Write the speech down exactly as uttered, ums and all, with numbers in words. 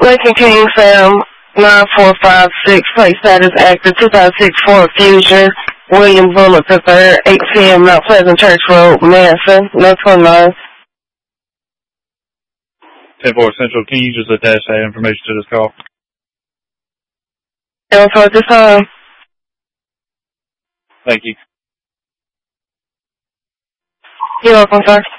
Lincoln King Sam nine four five six, plate status active, two thousand six Ford Fusion, William Bullock the third, eight P M Mount Pleasant Church Road, Manson, no twenty-nine. ten four Central, can you just attach that information to this call? And for this time. Thank you. You're welcome, sir.